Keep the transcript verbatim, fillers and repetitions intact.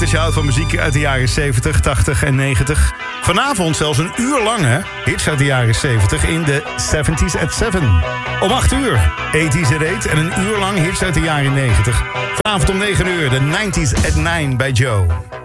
als je houdt van muziek uit de jaren zeventig, tachtig en negentig. Vanavond zelfs een uur lang, hè? Hits uit de jaren zeventig in de seventies at seven. Om acht uur, tachtiger at eight en een uur lang hits uit de jaren negentig. Vanavond om negen uur, de nineties at nine bij Joe.